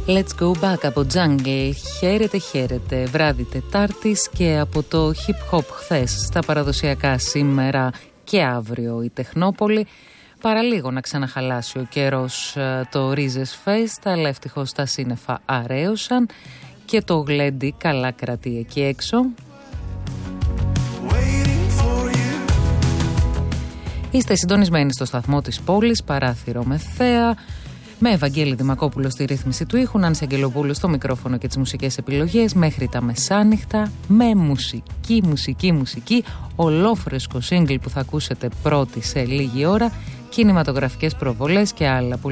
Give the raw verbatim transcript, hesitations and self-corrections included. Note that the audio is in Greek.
Let's go back από Jungle. Χαίρετε, χαίρετε. Βράδυ Τετάρτης και από το hip hop χθες στα παραδοσιακά σήμερα και αύριο η Τεχνόπολη. Παραλίγο να ξαναχαλάσει ο καιρός το Ρίζες Fest, αλλά ευτυχώς τα σύννεφα αραίωσαν και το γλέντι καλά κρατεί εκεί έξω. Είστε συντονισμένοι στο σταθμό της πόλης, παράθυρο με θέα, με Ευαγγέλη Δημακόπουλο στη ρύθμιση του ήχου, Νάνση Αγγελοπούλου στο μικρόφωνο και τις μουσικές επιλογές μέχρι τα μεσάνυχτα, με μουσική, μουσική, μουσική, ολόφρεσκο σύγκλι που θα ακούσετε πρώτη σε λίγη ώρα, κινηματογραφικές προβολές και άλλα.